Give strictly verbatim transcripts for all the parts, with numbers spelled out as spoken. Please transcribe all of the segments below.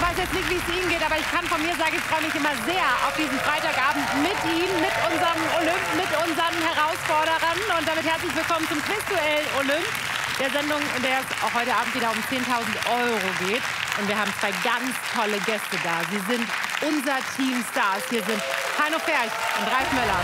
weiß jetzt nicht, wie es Ihnen geht, aber ich kann von mir sagen, ich freue mich immer sehr auf diesen Freitagabend mit Ihnen, mit unserem Olymp, mit unseren Herausforderern. Und damit herzlich willkommen zum Quizduell Olymp, der Sendung, in der es auch heute Abend wieder um zehntausend Euro geht. Und wir haben zwei ganz tolle Gäste da. Sie sind unser Team Stars. Hier sind Heino Ferch und Ralf Möller.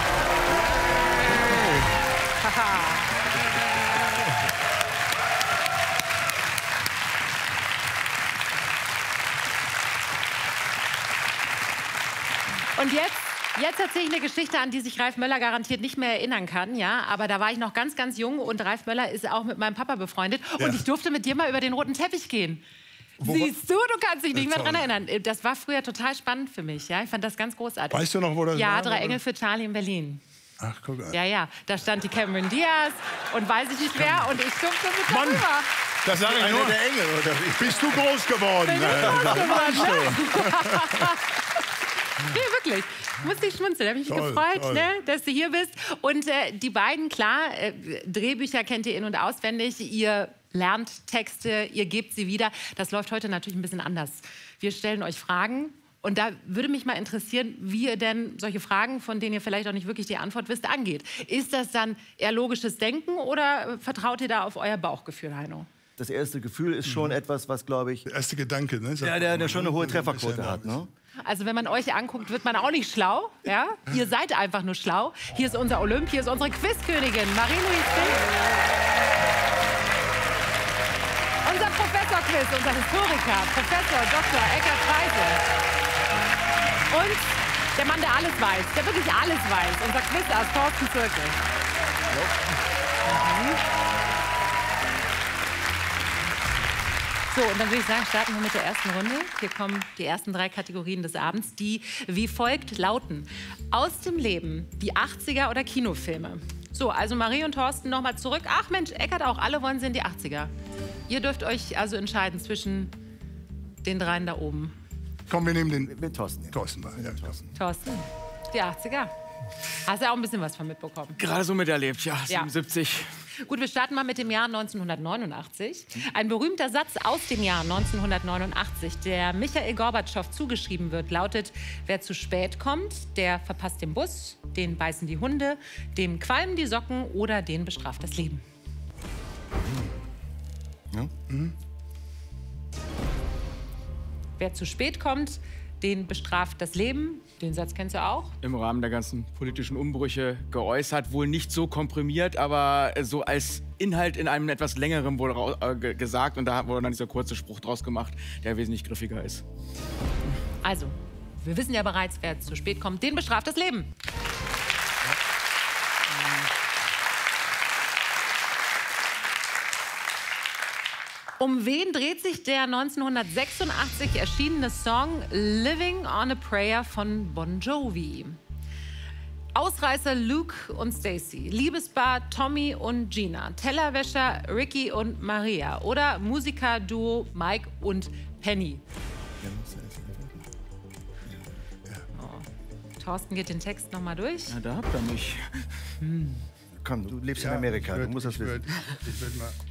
Und jetzt, jetzt erzähle ich eine Geschichte, an die sich Ralf Möller garantiert nicht mehr erinnern kann. Ja? Aber da war ich noch ganz, ganz jung und Ralf Möller ist auch mit meinem Papa befreundet. Ja. Und ich durfte mit dir mal über den roten Teppich gehen. Wo, Siehst du, du kannst dich nicht mehr daran erinnern. Das war früher total spannend für mich. Ja? Ich fand das ganz großartig. Weißt du noch, wo das ja, war? Ja, Drei Engel für Charlie in Berlin. Ach, guck an. Ja, ja. Da stand die Cameron Diaz und weiß ich nicht wer. Und ich durfte mit Mann, darüber. Das sage ich nur. Der Engel, oder? Bist du groß geworden? Bin ich groß geworden, ne? Nee, wirklich. Ich musste ich schmunzeln. Da habe ich mich Toll, gefreut, toll. ne, dass du hier bist. Und äh, die beiden, klar, äh, Drehbücher kennt ihr in- und auswendig. Ihr lernt Texte, ihr gebt sie wieder. Das läuft heute natürlich ein bisschen anders. Wir stellen euch Fragen. Und da würde mich mal interessieren, wie ihr denn solche Fragen, von denen ihr vielleicht auch nicht wirklich die Antwort wisst, angeht. Ist das dann eher logisches Denken oder vertraut ihr da auf euer Bauchgefühl, Heino? Das erste Gefühl ist schon mhm. etwas, was, glaube ich... Der erste Gedanke, ne? Ja, der, der schon eine hohe Trefferquote hat, ne? Also wenn man euch anguckt, wird man auch nicht schlau. Ja? Ihr seid einfach nur schlau. Hier ist unser Olymp, hier ist unsere Quizkönigin Marie-Louise Fink. Unser Professor-Quiz, unser Historiker, Professor Doktor Eckhard Freise. Und der Mann, der alles weiß, der wirklich alles weiß, unser Quiz-Arzt Thorsten Zirkel. Mhm. So, und dann würde ich sagen, starten wir mit der ersten Runde. Hier kommen die ersten drei Kategorien des Abends, die wie folgt lauten. Aus dem Leben, die achtziger oder Kinofilme. So, also Marie und Thorsten nochmal zurück. Ach Mensch, Eckart auch, alle wollen sie in die achtziger. Ihr dürft euch also entscheiden zwischen den dreien da oben. Komm, wir nehmen den mit Thorsten. Ja. Thorsten mal. Ja, Thorsten. Thorsten, die achtziger. Hast du ja auch ein bisschen was von mitbekommen? Gerade so miterlebt, ja, siebenundsiebzig. Ja. Gut, wir starten mal mit dem Jahr neunzehnhundertneunundachtzig. Ein berühmter Satz aus dem Jahr neunzehnhundertneunundachtzig, der Michail Gorbatschow zugeschrieben wird, lautet: Wer zu spät kommt, der verpasst den Bus, den beißen die Hunde, dem qualmen die Socken oder den bestraft das Leben. Ja. Mhm. Wer zu spät kommt, den bestraft das Leben. Den Satz kennst du auch? Im Rahmen der ganzen politischen Umbrüche geäußert, wohl nicht so komprimiert, aber so als Inhalt in einem etwas längeren wohl äh, gesagt. Und da wurde dann dieser kurze Spruch draus gemacht, der wesentlich griffiger ist. Also, wir wissen ja bereits, wer zu spät kommt, den bestraft das Leben. Um wen dreht sich der neunzehnhundertsechsundachtzig erschienene Song Living on a Prayer von Bon Jovi? Ausreißer Luke und Stacy, Liebespaar Tommy und Gina, Tellerwäscher Ricky und Maria oder Musikerduo Mike und Penny? Oh. Thorsten geht den Text noch mal durch. Ja, da habt ihr mich. Hm. Komm, du lebst ja, in Amerika, würd, du musst das wissen. Würd, ich würd mal